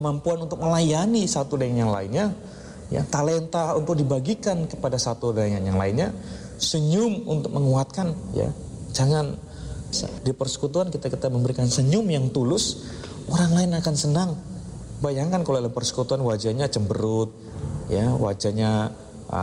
kemampuan untuk melayani satu dengan yang lainnya, ya, talenta untuk dibagikan kepada satu dengan yang lainnya, senyum untuk menguatkan, ya. Jangan di persekutuan kita memberikan senyum yang tulus, orang lain akan senang. Bayangkan kalau dalam persekutuan wajahnya cemberut, ya, wajahnya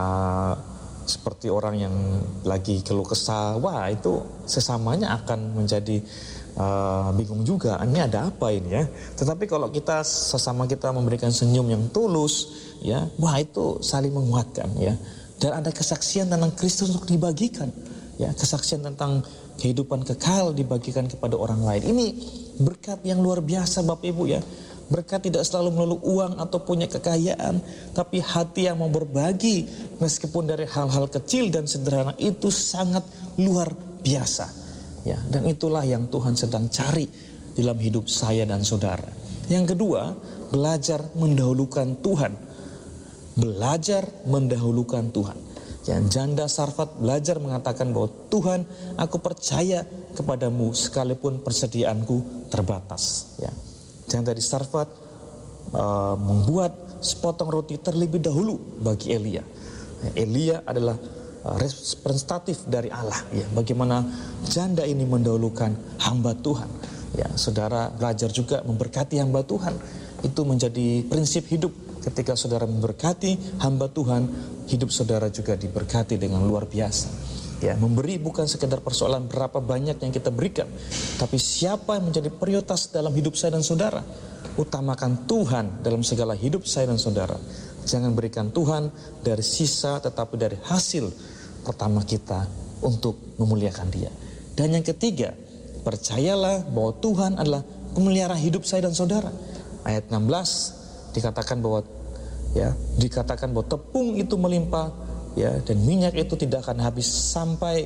seperti orang yang lagi keluh kesah, wah itu sesamanya akan menjadi bingung juga, ini ada apa ini, ya. Tetapi kalau kita sesama kita memberikan senyum yang tulus, ya, wah itu saling menguatkan, ya. Dan ada kesaksian tentang Kristus untuk dibagikan, ya, kesaksian tentang kehidupan kekal dibagikan kepada orang lain. Ini berkat yang luar biasa Bapak Ibu, ya. Berkat tidak selalu melalui uang atau punya kekayaan, tapi hati yang mau berbagi meskipun dari hal-hal kecil dan sederhana itu sangat luar biasa, ya. Dan itulah yang Tuhan sedang cari dalam hidup saya dan saudara. Yang kedua, belajar mendahulukan Tuhan. Belajar mendahulukan Tuhan. Ya, janda Sarfat belajar mengatakan bahwa Tuhan, aku percaya kepadamu sekalipun persediaanku terbatas, ya. Janda di Sarfat membuat sepotong roti terlebih dahulu bagi Elia. Elia adalah representatif dari Allah, ya. Bagaimana janda ini mendahulukan hamba Tuhan, ya. Saudara belajar juga memberkati hamba Tuhan. Itu menjadi prinsip hidup. Ketika saudara memberkati hamba Tuhan, hidup saudara juga diberkati dengan luar biasa. Ya, memberi bukan sekedar persoalan berapa banyak yang kita berikan, tapi siapa yang menjadi prioritas dalam hidup saya dan saudara. Utamakan Tuhan dalam segala hidup saya dan saudara. Jangan berikan Tuhan dari sisa, tetapi dari hasil pertama kita untuk memuliakan Dia. Dan yang ketiga, percayalah bahwa Tuhan adalah pemelihara hidup saya dan saudara. Ayat 16 dikatakan bahwa, ya, dikatakan bahwa tepung itu melimpah, ya, dan minyak itu tidak akan habis sampai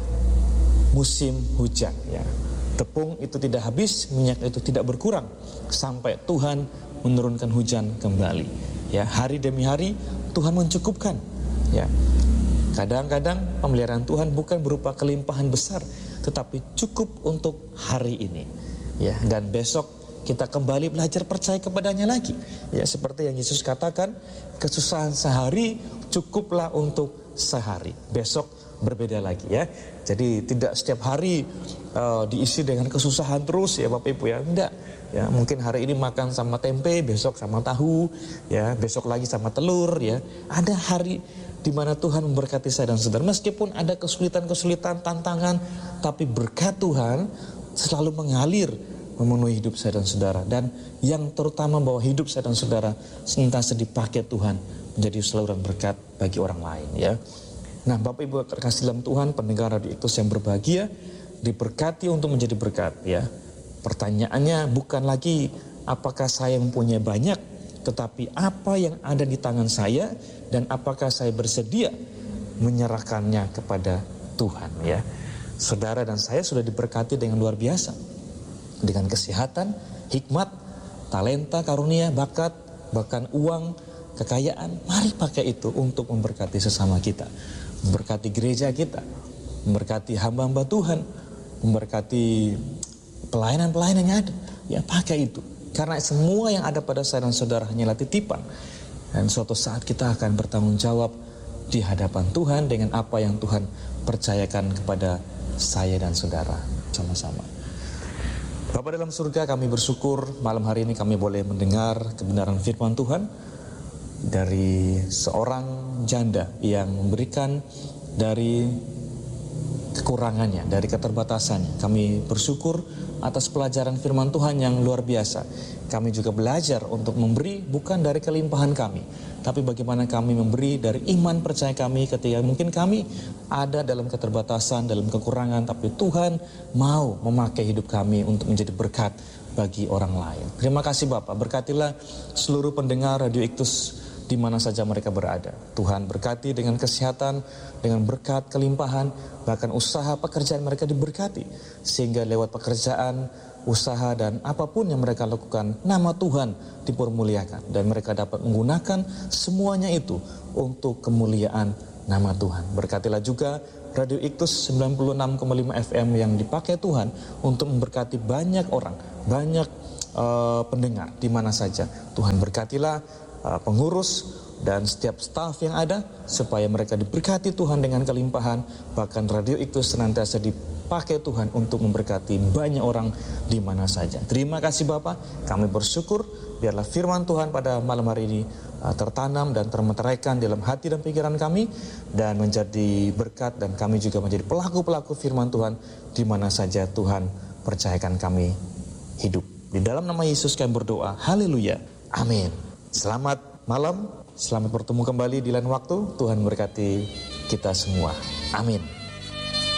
musim hujan, ya. Tepung itu tidak habis, minyak itu tidak berkurang sampai Tuhan menurunkan hujan kembali, ya. Hari demi hari Tuhan mencukupkan, ya. Kadang-kadang pemeliharaan Tuhan bukan berupa kelimpahan besar, tetapi cukup untuk hari ini, ya. Dan besok kita kembali belajar percaya kepadanya lagi, ya, seperti yang Yesus katakan, kesusahan sehari cukuplah untuk sehari, besok berbeda lagi, ya. Jadi tidak setiap hari diisi dengan kesusahan terus, ya Bapak Ibu, ya. Enggak, ya. Mungkin hari ini makan sama tempe, besok sama tahu, ya, besok lagi sama telur, ya. Ada hari di mana Tuhan memberkati saya dan saudara, meskipun ada kesulitan-kesulitan, tantangan, tapi berkat Tuhan selalu mengalir memenuhi hidup saya dan saudara. Dan yang terutama bahwa hidup saya dan saudara senantiasa dipakai Tuhan menjadi saluran berkat bagi orang lain, ya. Nah, Bapak Ibu terkasih dalam Tuhan, pendengar Radio Iktus yang berbahagia, diberkati untuk menjadi berkat, ya. Pertanyaannya bukan lagi apakah saya mempunyai banyak, tetapi apa yang ada di tangan saya dan apakah saya bersedia menyerahkannya kepada Tuhan, ya. Saudara dan saya sudah diberkati dengan luar biasa, dengan kesehatan, hikmat, talenta, karunia, bakat, bahkan uang, kekayaan. Mari pakai itu untuk memberkati sesama kita, memberkati gereja kita, memberkati hamba-hamba Tuhan, memberkati pelayanan-pelayanan yang ada. Ya, pakai itu, karena semua yang ada pada saya dan saudara hanyalah titipan, dan suatu saat kita akan bertanggung jawab di hadapan Tuhan dengan apa yang Tuhan percayakan kepada saya dan saudara sama-sama. Bapa dalam surga, kami bersyukur malam hari ini kami boleh mendengar kebenaran firman Tuhan dari seorang janda yang memberikan dari kekurangannya, dari keterbatasannya. Kami bersyukur atas pelajaran firman Tuhan yang luar biasa. Kami juga belajar untuk memberi bukan dari kelimpahan kami, tapi bagaimana kami memberi dari iman percaya kami ketika mungkin kami ada dalam keterbatasan, dalam kekurangan, tapi Tuhan mau memakai hidup kami untuk menjadi berkat bagi orang lain. Terima kasih Bapak, berkatilah seluruh pendengar Radio Iktus di mana saja mereka berada. Tuhan berkati dengan kesehatan, dengan berkat kelimpahan, bahkan usaha pekerjaan mereka diberkati, sehingga lewat pekerjaan, usaha dan apapun yang mereka lakukan, nama Tuhan dipermuliakan dan mereka dapat menggunakan semuanya itu untuk kemuliaan nama Tuhan. Berkatilah juga Radio Iktus 96,5 FM yang dipakai Tuhan untuk memberkati banyak orang, banyak pendengar di mana saja. Tuhan berkatilah pengurus dan setiap staf yang ada, supaya mereka diberkati Tuhan dengan kelimpahan. Bahkan Radio Iktus senantiasa dipakai Tuhan untuk memberkati banyak orang di mana saja. Terima kasih Bapak, kami bersyukur biarlah firman Tuhan pada malam hari ini tertanam dan termeteraikan dalam hati dan pikiran kami, dan menjadi berkat, dan kami juga menjadi pelaku-pelaku firman Tuhan di mana saja Tuhan percayakan kami hidup. Di dalam nama Yesus kami berdoa, haleluya, amin. Selamat malam, selamat bertemu kembali di lain waktu. Tuhan memberkati kita semua, amin.